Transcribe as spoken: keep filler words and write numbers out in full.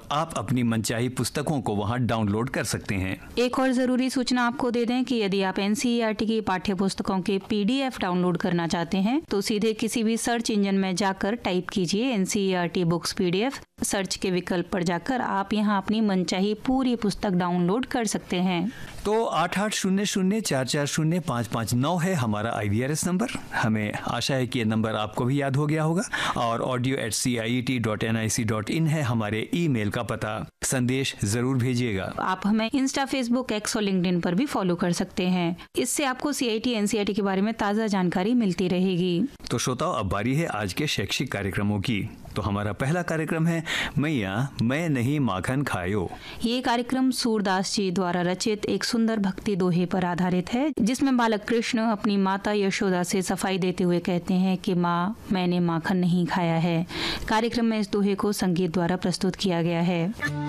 आप अपनी मनचाही पुस्तकों को वहां डाउनलोड कर सकते हैं। एक और जरूरी सूचना आपको दे दें कि यदि आप एनसीईआरटी की पाठ्य पुस्तकों के पीडीएफ डाउनलोड करना चाहते हैं तो सीधे किसी भी सर्च इंजन में जाकर टाइप कीजिए एनसीईआरटी बुक्स पीडीएफ। सर्च के विकल्प पर जाकर आप यहां अपनी मनचाही पूरी पुस्तक डाउनलोड कर सकते हैं। तो आठ आठ शून्य शून्य चार चार शून्य पाँच पाँच नौ है हमारा आईवीआरएस नंबर। हमें आशा है कि ये नंबर आपको भी याद हो गया होगा। और audio eight C I E T dot N I C dot in है हमारे ईमेल का पता। संदेश जरूर भेजिएगा। आप हमें इंस्टा, फेसबुक, एक्स और लिंक्डइन पर भी फॉलो कर सकते हैं। इससे आपको सीआईटी एनसीईआरटी के बारे में ताज़ा जानकारी मिलती रहेगी। तो श्रोताओ, अब बारी है आज के शैक्षिक कार्यक्रमों की। तो हमारा पहला कार्यक्रम है मैया मैं नहीं माखन खायो। ये कार्यक्रम सूरदास जी द्वारा रचित एक सुंदर भक्ति दोहे पर आधारित है, जिसमें बालक कृष्ण अपनी माता यशोदा से सफाई देते हुए कहते हैं कि माँ, मैंने माखन नहीं खाया है। कार्यक्रम में इस दोहे को संगीत द्वारा प्रस्तुत किया गया है।